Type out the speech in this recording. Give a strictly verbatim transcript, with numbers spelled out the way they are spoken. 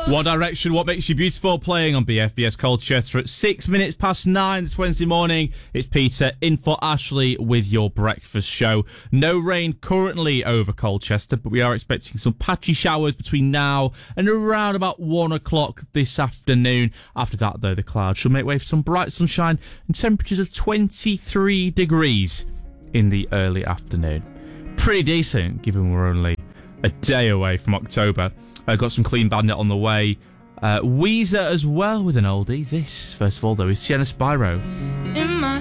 One Direction, What Makes You Beautiful, playing on B F B S Colchester at six minutes past nine this Wednesday morning. It's Peter in for Ashley with your breakfast show. No rain currently over Colchester, but we are expecting some patchy showers between now and around about one o'clock this afternoon. After that, though, the clouds shall make way for some bright sunshine and temperatures of twenty-three degrees in the early afternoon. Pretty decent, given we're only a day away from October. Uh, got some Clean Bandit on the way. Uh, Weezer as well with an oldie. This, first of all, though, is Sienna Spyro.